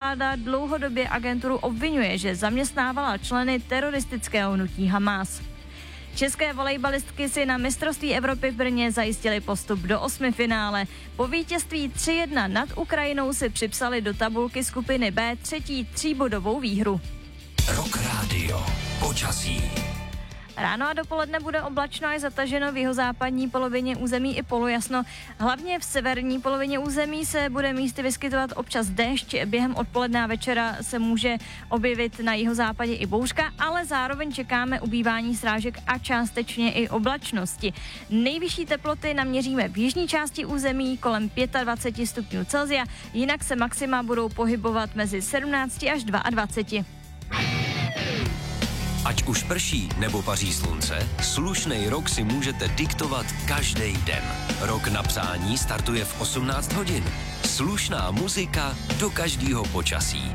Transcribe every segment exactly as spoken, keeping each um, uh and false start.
vláda dlouhodobě agenturu obvinuje, že zaměstnávala členy teroristického hnutí Hamás. České volejbalistky si na mistrovství Evropy v Brně zajistily postup do osmifinále. Po vítězství tři jedna nad Ukrajinou si připsali do tabulky skupiny B třetí tříbodovou výhru. Rock Radio. Počasí. Ráno a dopoledne bude oblačno a zataženo v jihozápadní polovině území i polojasno. Hlavně v severní polovině území se bude místy vyskytovat občas déšť. Během odpoledne a večera se může objevit na jihozápadě i bouřka, ale zároveň čekáme ubývání srážek a částečně i oblačnosti. Nejvyšší teploty naměříme v jižní části území kolem dvacet pět stupňů Celsia, jinak se maxima budou pohybovat mezi sedmnáct až dvacet dva. Ať už prší nebo paří slunce, slušnej rok si můžete diktovat každý den. Rok na přání startuje v osmnáct hodin. Slušná muzika do každého počasí.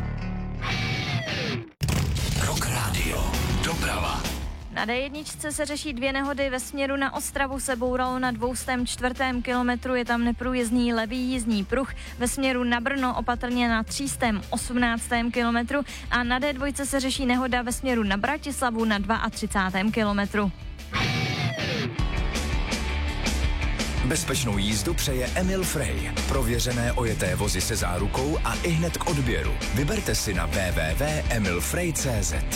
Rock Radio. Doprava. Na dé jedna se řeší dvě nehody. Ve směru na Ostravu se bouralo na dvoustém čtvrtém kilometru, je tam neprůjezdný levý jízdní pruh. Ve směru na Brno opatrně na třístém osmnáctém kilometru a na dé dva se řeší nehoda ve směru na Bratislavu na třicátém druhém kilometru. Bezpečnou jízdu přeje Emil Frey. Prověřené ojeté vozy se zárukou a ihned k odběru. Vyberte si na w w w tečka emil frey tečka c z.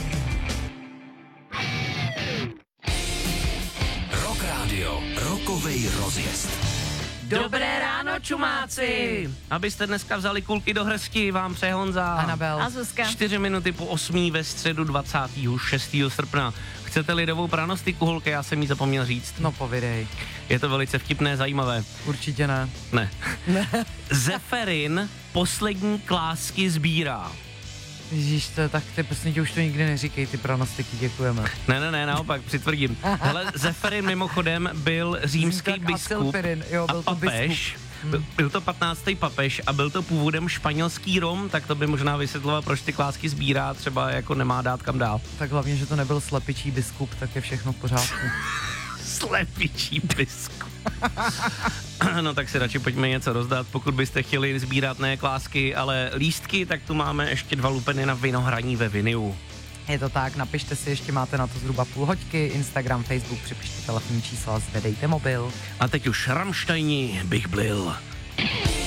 Rock Radio. Rokovej rozjezd. Dobré ráno, čumáci! Abyste dneska vzali kulky do hrsti, vám přeje Honza. Anabel. A Zuzka. Čtyři minuty po osmý ve středu dvacátého šestého srpna. Chcete lidovou pranostiku, holky? Já jsem jí zapomněl říct. No povidej. Je to velice vtipné, zajímavé. Určitě ne. Ne. Zeferin poslední klásky sbírá. Ježíš, to tak ty prostě tě už to nikdy neříkej, ty pranostiky, děkujeme. Ne, ne, ne, naopak, přitvrdím. Hele, Zeferin mimochodem byl římský Tak biskup Asilpirin, jo, byl a to papež. Byl, byl to patnáctý papež a byl to původem španělský Rom, tak to by možná vysvětloval, proč ty klásky sbírá, třeba jako nemá dát kam dál. Tak hlavně, že to nebyl slepičí biskup, tak je všechno v pořádku. Slepičí biskup. No tak si radši pojďme něco rozdat, pokud byste chtěli sbírat ne klásky, ale lístky, tak tu máme ještě dva lupeny na vinohraní ve Viniu. Je to tak, napište si, ještě máte na to zhruba půl hoďky, Instagram, Facebook, připište telefonní číslo a zvedejte mobil. A teď už Rammsteini bych blil.